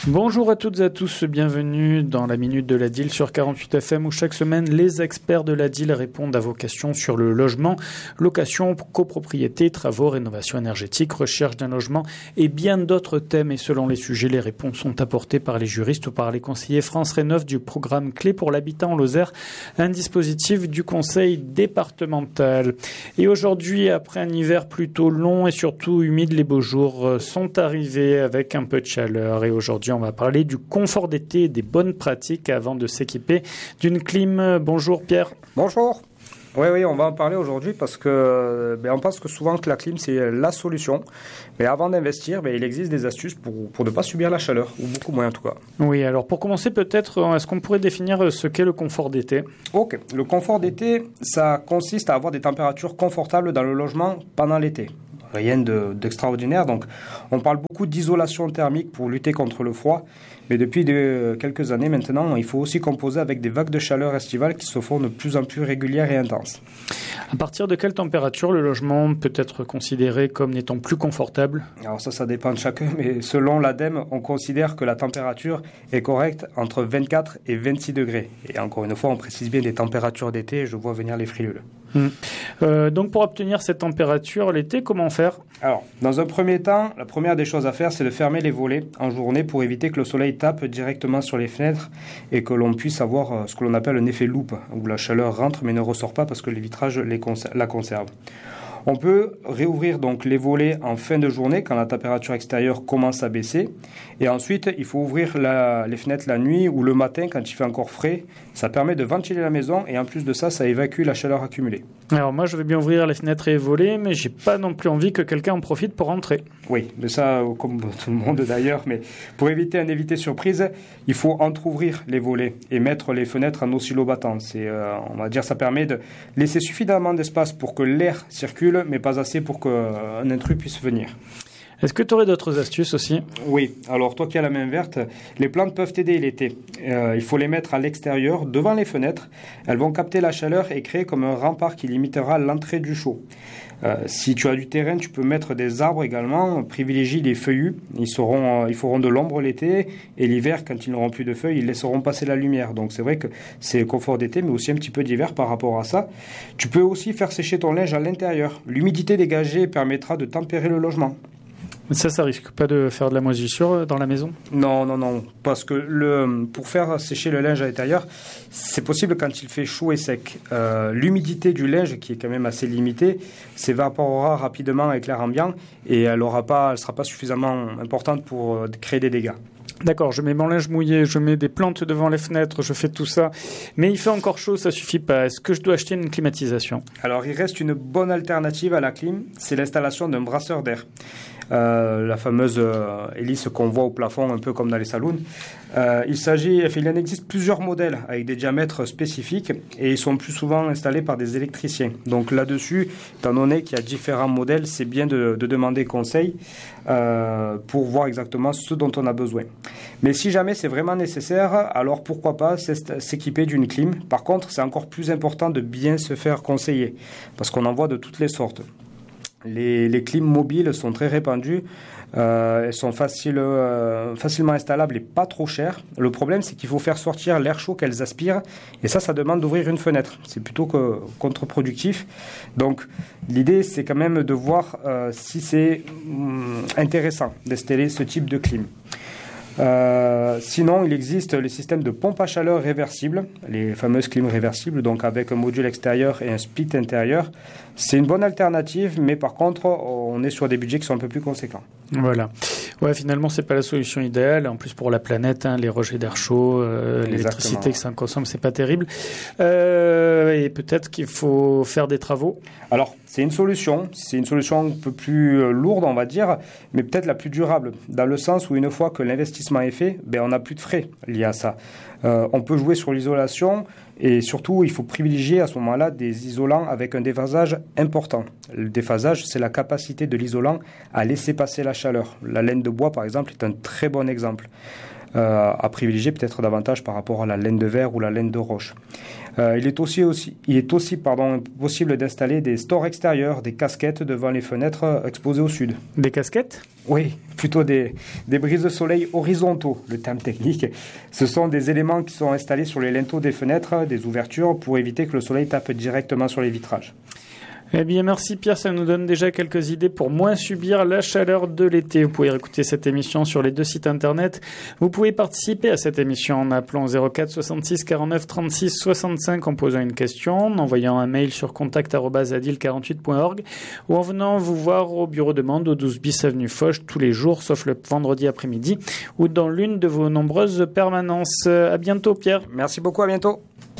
Bonjour à toutes et à tous, bienvenue dans la Minute de la DIL sur 48 FM où chaque semaine les experts de la DIL répondent à vos questions sur le logement, location, copropriété, travaux, rénovation énergétique, recherche d'un logement et bien d'autres thèmes. Et selon les sujets, les réponses sont apportées par les juristes ou par les conseillers France Rénov du programme Clé pour l'habitat en Lozère, un dispositif du conseil départemental. Et aujourd'hui, après un hiver plutôt long et surtout humide, les beaux jours sont arrivés avec un peu de chaleur. Et aujourd'hui, on va parler du confort d'été et des bonnes pratiques avant de s'équiper d'une clim. Bonjour Pierre. Bonjour. Oui, on va en parler aujourd'hui parce que on pense que souvent que la clim c'est la solution. Mais avant d'investir, il existe des astuces pour ne pas subir la chaleur, ou beaucoup moins en tout cas. Oui, alors pour commencer peut-être, est-ce qu'on pourrait définir ce qu'est le confort d'été ? Ok, le confort d'été, ça consiste à avoir des températures confortables dans le logement pendant l'été. Rien d'extraordinaire. Donc, on parle beaucoup d'isolation thermique pour lutter contre le froid. Mais depuis quelques années maintenant, il faut aussi composer avec des vagues de chaleur estivales qui se font de plus en plus régulières et intenses. À partir de quelle température le logement peut être considéré comme n'étant plus confortable ? Alors ça dépend de chacun. Mais selon l'ADEME, on considère que la température est correcte entre 24 et 26 degrés. Et encore une fois, on précise bien des températures d'été. Je vois venir les frilules. Donc pour obtenir cette température l'été, comment faire ? Alors, dans un premier temps, la première des choses à faire, c'est de fermer les volets en journée pour éviter que le soleil tape directement sur les fenêtres et que l'on puisse avoir ce que l'on appelle un effet loupe, où la chaleur rentre mais ne ressort pas parce que les vitrages la conservent. On peut réouvrir donc les volets en fin de journée quand la température extérieure commence à baisser. Et ensuite, il faut ouvrir les fenêtres la nuit ou le matin quand il fait encore frais. Ça permet de ventiler la maison et en plus de ça, ça évacue la chaleur accumulée. Alors moi, je veux bien ouvrir les fenêtres et les volets, mais j'ai pas non plus envie que quelqu'un en profite pour rentrer. Oui, mais ça, comme tout le monde d'ailleurs, mais pour éviter un évité surprise, il faut entrouvrir les volets et mettre les fenêtres en oscillobattant. On va dire, ça permet de laisser suffisamment d'espace pour que l'air circule, mais pas assez pour qu'un intrus puisse venir. Est-ce que tu aurais d'autres astuces aussi ? Oui, alors toi qui as la main verte, les plantes peuvent t'aider l'été. Il faut les mettre à l'extérieur, devant les fenêtres. Elles vont capter la chaleur et créer comme un rempart qui limitera l'entrée du chaud. Si tu as du terrain, tu peux mettre des arbres également. Privilégie les feuillus. Ils feront de l'ombre l'été et l'hiver, quand ils n'auront plus de feuilles, ils laisseront passer la lumière. Donc c'est vrai que c'est confort d'été, mais aussi un petit peu d'hiver par rapport à ça. Tu peux aussi faire sécher ton linge à l'intérieur. L'humidité dégagée permettra de tempérer le logement. Ça risque pas de faire de la moisissure dans la maison ? Non, parce que pour faire sécher le linge à l'intérieur, c'est possible quand il fait chaud et sec. L'humidité du linge, qui est quand même assez limitée, s'évaporera rapidement avec l'air ambiant et elle sera pas suffisamment importante pour créer des dégâts. D'accord, je mets mon linge mouillé, je mets des plantes devant les fenêtres, je fais tout ça, mais il fait encore chaud, ça suffit pas. Est-ce que je dois acheter une climatisation ? Alors, il reste une bonne alternative à la clim, c'est l'installation d'un brasseur d'air. La fameuse hélice qu'on voit au plafond, un peu comme dans les saloons. Il en existe plusieurs modèles avec des diamètres spécifiques et ils sont plus souvent installés par des électriciens. Donc là-dessus, étant donné qu'il y a différents modèles, c'est bien de demander conseil pour voir exactement ce dont on a besoin. Mais si jamais c'est vraiment nécessaire, alors pourquoi pas s'équiper d'une clim. Par contre, c'est encore plus important de bien se faire conseiller parce qu'on en voit de toutes les sortes. Les clims mobiles sont très répandues, elles sont facilement installables et pas trop chères. Le problème, c'est qu'il faut faire sortir l'air chaud qu'elles aspirent et ça demande d'ouvrir une fenêtre. C'est plutôt que contre-productif. Donc l'idée, c'est quand même de voir si c'est intéressant d'installer ce type de clim. Sinon, il existe les systèmes de pompe à chaleur réversibles, les fameuses clims réversibles, donc avec un module extérieur et un split intérieur. C'est une bonne alternative, mais par contre, on est sur des budgets qui sont un peu plus conséquents. Voilà. Ouais, finalement, c'est pas la solution idéale. En plus, pour la planète, les rejets d'air chaud, l'électricité que ça consomme, c'est pas terrible. Et peut-être qu'il faut faire des travaux. Alors, c'est une solution un peu plus lourde, on va dire, mais peut-être la plus durable, dans le sens où une fois que l'investissement est fait, on n'a plus de frais liés à ça. On peut jouer sur l'isolation et surtout, il faut privilégier à ce moment-là des isolants avec un déphasage important. Le déphasage, c'est la capacité de l'isolant à laisser passer la chaleur. La laine de bois, par exemple, est un très bon exemple. À privilégier peut-être davantage par rapport à la laine de verre ou la laine de roche. Il est aussi possible d'installer des stores extérieurs, des casquettes devant les fenêtres exposées au sud. Des casquettes ? Oui, plutôt des brise-soleil horizontaux, le terme technique. Ce sont des éléments qui sont installés sur les linteaux des fenêtres, des ouvertures, pour éviter que le soleil tape directement sur les vitrages. Eh bien, merci Pierre, ça nous donne déjà quelques idées pour moins subir la chaleur de l'été. Vous pouvez écouter cette émission sur les 2 sites internet. Vous pouvez participer à cette émission en appelant 04 66 49 36 65 en posant une question, en envoyant un mail sur contact@adil48.org ou en venant vous voir au bureau de Mende au 12 bis avenue Foch tous les jours, sauf le vendredi après-midi ou dans l'une de vos nombreuses permanences. À bientôt Pierre. Merci beaucoup, à bientôt.